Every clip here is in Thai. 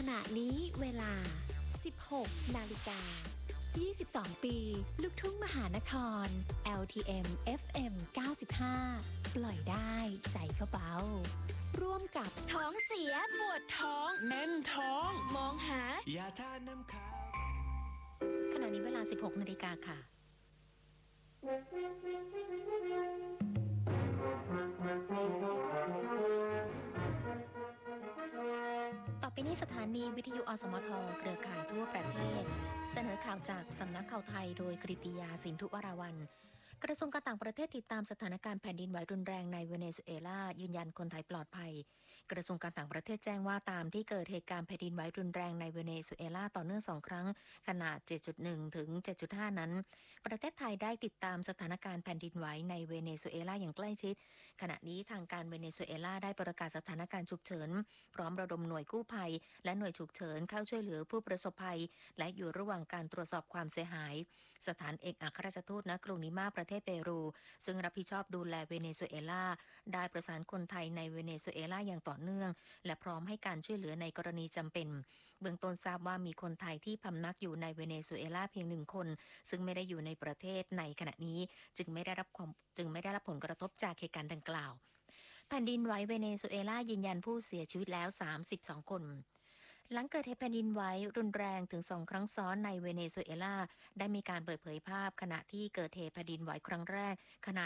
ณะนี้เวลา 16 นาฬิกา 22 ปี ลูกทุ่งมหานคร LTM FM 95 ปล่อยได้ใจเขาเบาร่วมกับท้องเสียปวดท้องแน่นท้องมองหายาทาน้ำขาวขณะนี้เวลา 16 นาฬิกาค่ะต่อไปนี้สถานีวิทยุอสมทเครือข่ายทั่วประเทศเสนอข่าวจากสำนักข่าวไทยโดยกฤติยาสินธุวราวัลย์กระทรวงการต่างประเทศติดตามสถานการณ์แผ่นดินไหวรุนแรงในเวเนซุเอลายืนยันคนไทยปลอดภัยกระทรวงการต่างประเทศแจ้งว่าตามที่เกิดเหตุการณ์แผ่นดินไหวรุนแรงในเวเนซุเอลาต่อเนื่อง2ครั้งขนาด 7.1 ถึง 7.5 นั้นประเทศไทยได้ติดตามสถานการณ์แผ่นดินไหวในเวเนซุเอลาอย่างใกล้ชิดขณะนี้ทางการเวเนซุเอลาได้ประกาศสถานการณ์ฉุกเฉินพร้อมระดมหน่วยกู้ภัยและหน่วยฉุกเฉินเข้าช่วยเหลือผู้ประสบภัยและอยู่ระหว่างการตรวจสอบความเสียหายสถานเอกอัครราชทูตณกรุงลิมาประเทศเปรูซึ่งรับผิดชอบดูแลเวเนซุเอลาได้ประสานคนไทยในเวเนซุเอลาอย่างต่อเนื่องและพร้อมให้การช่วยเหลือในกรณีจำเป็นเบื้องต้นทราบว่ามีคนไทยที่พำนักอยู่ในเวเนซุเอลาเพียง1คนซึ่งไม่ได้อยู่ในประเทศในขณะนี้จึงไม่ได้รับผลกระทบจากเหตุการณ์ดังกล่าวแผ่นดินไหวเวเนซุเอลายืนยันผู้เสียชีวิตแล้ว32คนหลังเกิดเหตุแผ่นดินไหวรุนแรงถึง2ครั้งซ้อนในเวเนซุเอลาได้มีการเปิดเผยภาพขณะที่เกิดเหตุแผ่นดินไหวครั้งแรกขนาด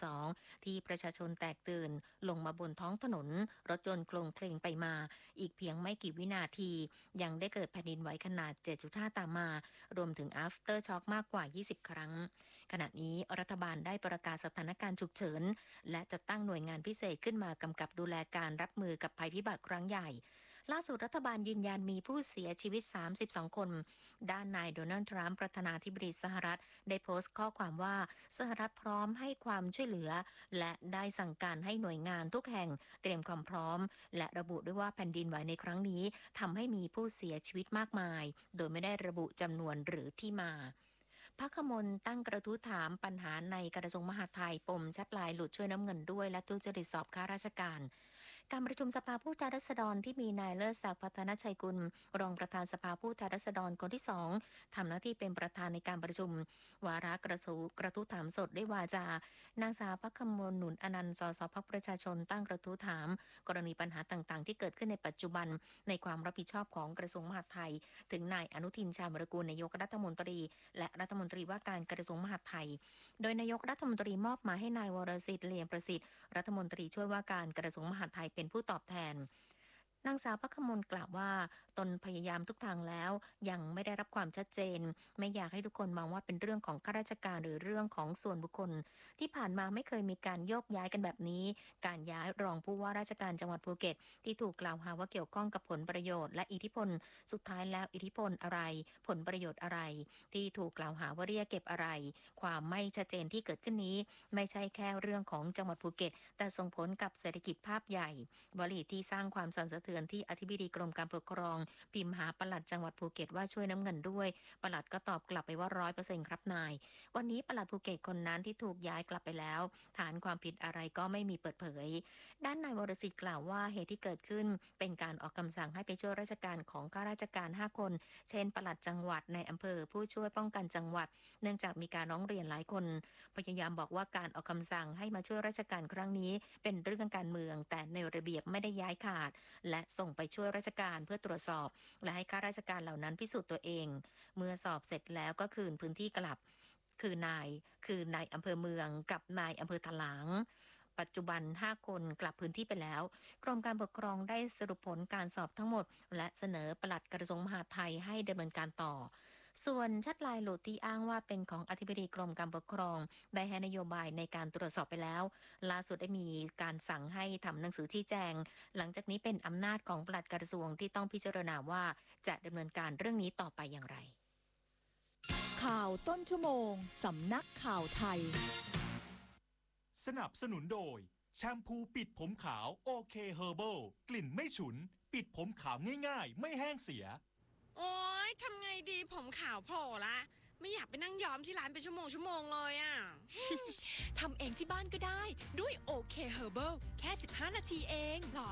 7.2 ที่ประชาชนแตกตื่นลงมาบนท้องถนนรถยนต์โคลงเคลงไปมาอีกเพียงไม่กี่วินาทียังได้เกิดแผ่นดินไหวขนาด 7.5 ตามมารวมถึง after shock มากกว่า20ครั้งขณะนี้รัฐบาลได้ประกาศสถานการณ์ฉุกเฉินและจัดตั้งหน่วยงานพิเศษขึ้นมากำกับดูแลการรับมือกับภัยพิบัติครั้งใหญ่ล่าสุดรัฐบาลยืนยันมีผู้เสียชีวิต32คนด้านนายโดนัลด์ทรัมป์ประธานาธิบดีสหรัฐได้โพสต์ข้อความว่าสหรัฐพร้อมให้ความช่วยเหลือและได้สั่งการให้หน่วยงานทุกแห่งเตรียมความพร้อมและระบุด้วยว่าแผ่นดินไหวในครั้งนี้ทำให้มีผู้เสียชีวิตมากมายโดยไม่ได้ระบุจำนวนหรือที่มาภัคมลตั้งกระทู้ถามปัญหาในกระทรวงมหาดไทยปมแชทไลน์หลุดช่วยน้ำเงินด้วยและทุจริตสอบข้าราชการการประชุมสภาผู้แทนราษฎรที่มีนายเลิศศักดิ์พัฒนชัยกุลรองประธานสภาผู้แทนราษฎรคนที่2ทำหน้าที่เป็นประธานในการประชุมวาระกระทู้ถามสดด้วยวาจานางสาวภัคมลหนุนอนันต์สสพรรคประชาชนตั้งกระทู้ถามกรณีปัญหาต่างๆที่เกิดขึ้นในปัจจุบันในความรับผิดชอบของกระทรวงมหาดไทยถึงนายอนุทินชาญวิรากูลนายกรัฐมนตรีและรัฐมนตรีว่าการกระทรวงมหาดไทยโดยนายกรัฐมนตรีมอบหมายให้นายวรสิทธิ์เลี่ยมประสิทธิ์รัฐมนตรีช่วยว่าการกระทรวงมหาดไทยเป็นผู้ตอบแทนนางสาวภัคมลกล่าวว่าตนพยายามทุกทางแล้วยังไม่ได้รับความชัดเจนไม่อยากให้ทุกคนมองว่าเป็นเรื่องของข้าราชการหรือเรื่องของส่วนบุคคลที่ผ่านมาไม่เคยมีการโยกย้ายกันแบบนี้การย้ายรองผู้ว่าราชการจังหวัดภูเก็ตที่ถูกกล่าวหาว่าเกี่ยวข้องกับผลประโยชน์และอิทธิพลสุดท้ายแล้วอิทธิพลอะไรผลประโยชน์อะไรที่ถูกกล่าวหาว่าเรียกเก็บอะไรความไม่ชัดเจนที่เกิดขึ้นนี้ไม่ใช่แค่เรื่องของจังหวัดภูเก็ตแต่ส่งผลกับเศรษฐกิจภาพใหญ่วลีที่สร้างความสั่นสะเทือนที่อธิบดีกรมการปกครองพิมพ์หาปลัดจังหวัดภูเก็ตว่าช่วยน้ำเงินด้วยปลัดก็ตอบกลับไปว่า 100% ครับนายวันนี้ปลัดภูเก็ตคนนั้นที่ถูกย้ายกลับไปแล้วฐานความผิดอะไรก็ไม่มีเปิดเผยด้านนายวรสิทธิ์กล่าวว่าเหตุที่เกิดขึ้นเป็นการออกคำสั่งให้ไปช่วยราชการของข้าราชการ5คนเช่นปลัดจังหวัดในอำเภอผู้ช่วยป้องกันจังหวัดเนื่องจากมีการร้องเรียนหลายคนพยายามบอกว่าการออกคำสั่งให้มาช่วยราชการครั้งนี้เป็นเรื่องการเมืองแต่ในระเบียบไม่ได้ย้ายขาดและส่งไปช่วยราชการเพื่อตรวจสอบและให้ข้าราชการเหล่านั้นพิสูจน์ตัวเองเมื่อสอบเสร็จแล้วก็คืนพื้นที่กลับคือนายอำเภอเมืองกับนายอำเภอถลางปัจจุบัน5คนกลับพื้นที่ไปแล้วกรมการปกครองได้สรุปผลการสอบทั้งหมดและเสนอปลัดกระทรวงมหาดไทยให้ดำเนินการต่อส่วนแชทไลน์หลุดที่อ้างว่าเป็นของอธิบดีกรมการปกครองได้ให้นโยบายในการตรวจสอบไปแล้วล่าสุดได้มีการสั่งให้ทำหนังสือชี้แจงหลังจากนี้เป็นอำนาจของปลัดกระทรวงที่ต้องพิจารณาว่าจะดำเนินการเรื่องนี้ต่อไปอย่างไรข่าวต้นชั่วโมงสำนักข่าวไทยสนับสนุนโดยแชมพูปิดผมขาวโอเคเฮอร์เบิลกลิ่นไม่ฉุนปิดผมขาวง่ายๆไม่แห้งเสียโอ๊ยทำไงดีผมขาวโผล่ละไม่อยากไปนั่งย้อมที่ร้านเป็นชั่วโมงเลยอ่ะทำเองที่บ้านก็ได้ด้วยโอเคเฮอร์เบิลแค่15นาทีเองหรอ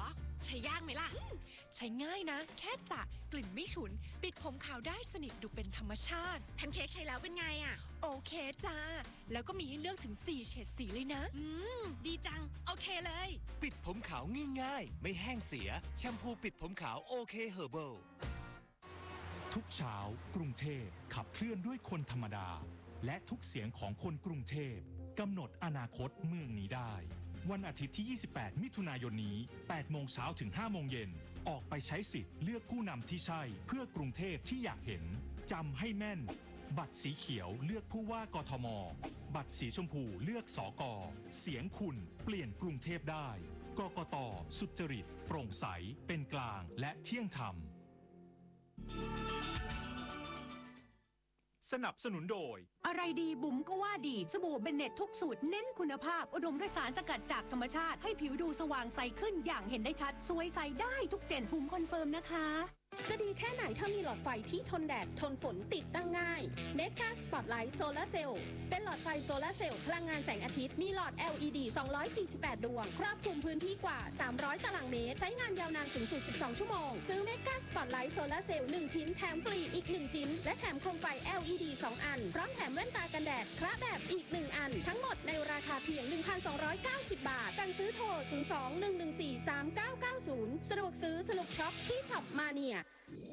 ใช้ยากไหมล่ะใช้ง่ายนะ แค่สระกลิ่นไม่ฉุน ปิดผมขาวได้สนิทดูเป็นธรรมชาติแพนเค้กใช้แล้วเป็นไงอะโอเคจ้า แล้วก็มีให้เลือกถึง 4 เฉดสีเลยนะดีจัง โอเคเลยปิดผมขาวง่ายๆ ไม่แห้งเสีย แชมพูปิดผมขาวโอเคเฮอร์เบิลทุกเช้ากรุงเทพขับเคลื่อนด้วยคนธรรมดา และทุกเสียงของคนกรุงเทพกำหนดอนาคตเมืองนี้ได้ วันอาทิตย์ที่ 28 มิถุนายนนี้ 8 โมงเช้าถึง 5 โมงเย็น ออกไปใช้สิทธิ์เลือกผู้นำที่ใช่เพื่อกรุงเทพที่อยากเห็น จำให้แม่น บัตรสีเขียวเลือกผู้ว่ากทม บัตรสีชมพูเลือกสก.เสียงคุณเปลี่ยนกรุงเทพได้ กกต.สุจริต โปร่งใส เป็นกลาง และเที่ยงธรรม สนับสนุนโดยอะไรดีบุ๋มก็ว่าดีสบู่เบนเน็ตทุกสูตรเน้นคุณภาพอุดมด้วยสารสกัดจากธรรมชาติให้ผิวดูสว่างใสขึ้นอย่างเห็นได้ชัดสวยใสได้ทุกเจนบุ๋มคอนเฟิร์มนะคะจะดีแค่ไหนถ้ามีหลอดไฟที่ทนแดดทนฝนติดตั้งง่าย Mega Spotlight Solar Cell เป็นหลอดไฟโซลาร์เซลล์พลังงานแสงอาทิตย์มีหลอด LED 248 ดวงครอบคลุมพื้นที่กว่า 300 ตารางเมตร ใช้งานยาวนานสูงสุด 12 ชั่วโมง ซื้อ Mega Spotlight Solar Cell 1 ชิ้นแถมฟรีอีก 1 ชิ้น และแถมโคมไฟ LED 2 อัน พร้อมแถมแว่นตากันแดดคละแบบอีก 1 อัน ทั้งหมดในราคาเพียง 1,290 บาท สั่งซื้อโทร 02-114-3990 สะดวกซื้อสนุกช็อปที่ช็อปมาเนีย